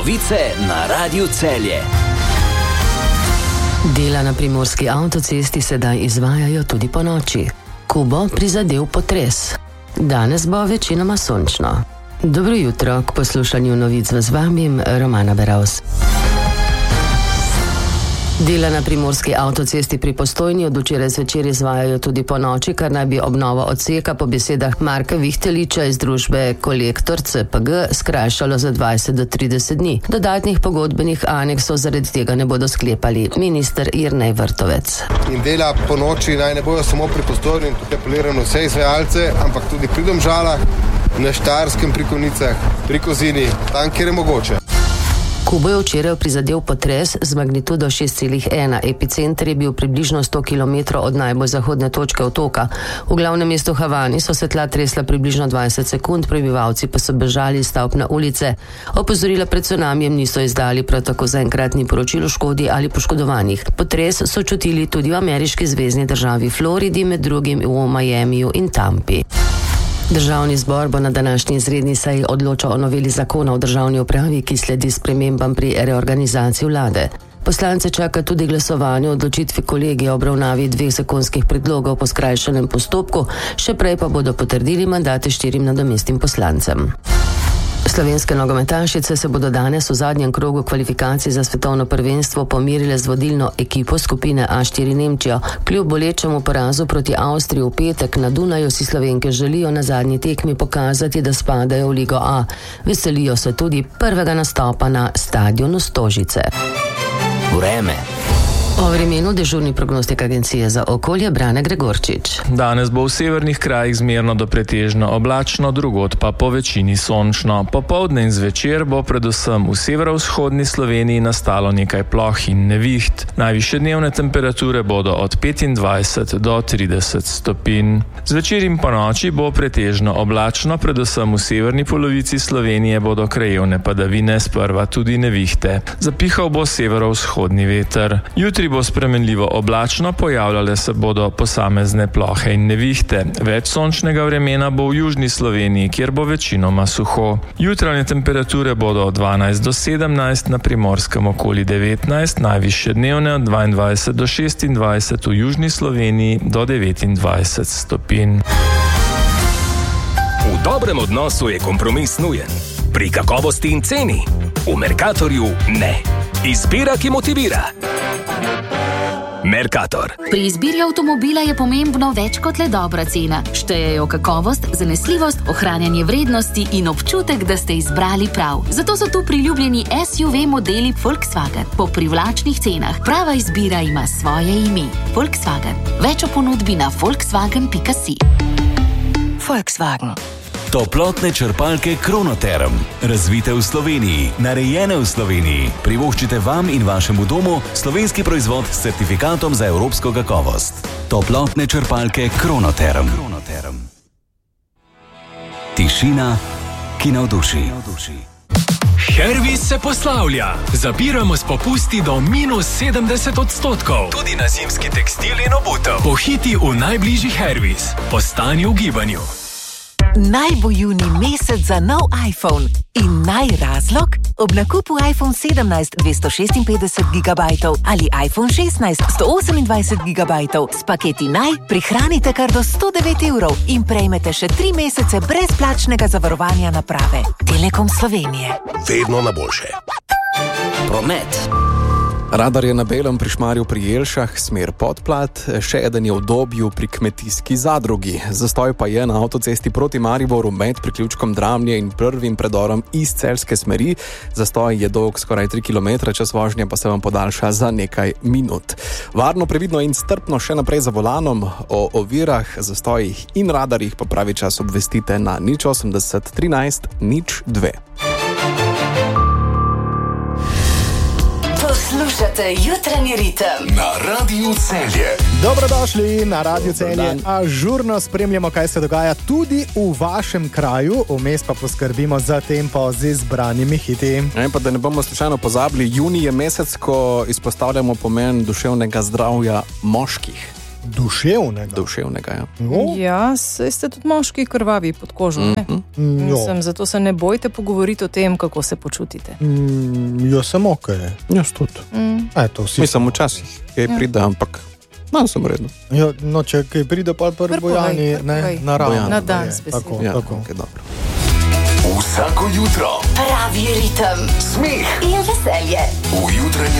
Novice na Radiu Celje. Dela na primorski avtocesti sedaj izvajajo tudi ponoči. Kubo prizadel potres. Danes bo večinoma sončno. Dobro jutro, k poslušanju novic vas vabim Romana Beravs. Dela na primorski avtocesti pri Postojni od včeraj zvečer izvajajo tudi ponoči, kar naj bi obnovo odseka po besedah Marka Vihteliča iz družbe Kolektor CPG skrajšalo za 20 do 30 dni. Dodatnih pogodbenih aneksov zaradi tega ne bodo sklepali. Minister Jernej Vrtovec. In dela ponoči naj ne bojo samo pri Postojni, in tukaj apeliram na vse izvajalce, ampak tudi pri Domžalah, na Štajerskem pri Konjicah, pri Kozini, tam, kjer je mogoče. Kubo je včeraj prizadel potres z magnitudo 6,1. Epicenter je bil približno 100 km od najbolj zahodne točke otoka. V glavnem mestu Havani so se tla tresla približno 20 sekund, prebivalci pa so bežali iz stavb na ulice. Opozorila pred cunamijem niso izdali, prav tako zaenkrat ni poročil o škodi ali poškodovanih. Potres so čutili tudi v ameriški zvezni državi Floridi, med drugim v Miamiju in Tampi. Državni zbor bo na današnji izredni seji odločal o noveli zakona o državni upravi, ki sledi spremembam pri reorganizaciji vlade. Poslance čaka tudi glasovanje o odločitvi kolegija o obravnavi 2 zakonskih predlogov po skrajšanem postopku, še prej pa bodo potrdili mandate 4 nadomestnim poslancem. Slovenske nogometašice se bodo danes v zadnjem krogu kvalifikacij za svetovno prvenstvo pomirile z vodilno ekipo skupine A4 Nemčijo. Kljub bolečemu porazu proti Avstriji v petek na Dunaju si Slovenke želijo na zadnji tekmi pokazati, da spadajo v Ligo A. Veselijo se tudi prvega nastopa na stadionu Stožice. Vreme. O vremenu dežurni prognostik Agencije za okolje Brane Gregorčič. Danes bo v severnih krajih zmerno do pretežno oblačno, drugod pa po večini sončno. Popoldne in zvečer bo predvsem v severovzhodni Sloveniji nastalo nekaj ploh in neviht. Najvišje dnevne temperature bodo od 25 do 30 stopinj. Zvečer in ponoči bo pretežno oblačno, predvsem v severni polovici Slovenije bodo krajevne padavine, sprva tudi nevihte. Zapihal bo severovzhodni veter. Jutri bo spremenljivo oblačno, pojavljale se bodo posamezne plohe in nevihte. Več sončnega vremena bo v južni Sloveniji, kjer bo večinoma suho. Jutranje temperature bodo od 12 do 17, na Primorskem okoli 19, najvišje dnevne od 22 do 26, v južni Sloveniji do 29 stopinj. V dobrem odnosu je kompromis nujen. Pri kakovosti in ceni v Mercatorju ne. Izbira, ki motivira. Mercator. Pri izbiri avtomobila je pomembno več kot le dobra cena. Štejejo kakovost, zanesljivost, ohranjanje vrednosti in občutek, da ste izbrali prav. Zato so tu priljubljeni SUV modeli Volkswagen po privlačnih cenah. Prava izbira ima svoje ime. Volkswagen. Več o ponudbi na volkswagen.si. Volkswagen. Toplotne črpalke Kronoterm. Razvite v Sloveniji, narejene v Sloveniji. Privoščite vam in vašemu domu slovenski proizvod s certifikatom za evropsko kakovost. Toplotne črpalke Kronoterm. Tišina, ki navduši. Hervis se poslavlja. Zapiramo s popusti do -70%. Tudi na zimski tekstil in obutev. Pohiti v najbližji Hervis. Postani v gibanju. Naj bo junij mesec za nov iPhone. In naj razlog? Ob nakupu iPhone 17 256 GB ali iPhone 16 128 GB s paketi naj prihranite kar do 109 evrov in prejmete še 3 mesece brezplačnega zavarovanja naprave. Telekom Slovenije. Vedno na boljše. Promet. Radar je na belem pri Šmarju pri Jelšah, smer Podplat, še eden je v Dobju pri kmetijski zadrugi. Zastoj pa je na avtocesti proti Mariboru med priključkom Dramlje in prvim predorom iz celjske smeri. Zastoj je dolg skoraj 3 km, čas vožnje pa se vam podaljša za nekaj minut. Varno, previdno in strpno še naprej za volanom. O ovirah, zastojih in radarjih pa pravi čas obvestite na 080 13 02. Poslušate Jutranji ritem na Radiu Celje. Dobrodošli na Radiu Celje. Ažurno spremljamo, kaj se dogaja tudi v vašem kraju. Vmes pa poskrbimo za tempo z izbranimi hiti. Pa da ne bomo slučajno pozabili, junij je mesec, ko izpostavljamo pomen duševnega zdravja moških. Duševnega, ja. Ja, ste tudi moški krvavi pod kožo, ne? Zato se ne bojte pogovoriti o tem, kako se počutite. Jaz sem ok. Jaz tudi. Mislim, včasih kaj pride, ampak malo sem redno. No, če kaj pride, pa prvi Bojani, naravno. Na dan s besedo. Tako. Dobro. Vsako jutro pravi ritem, smeh in veselje v jutranjem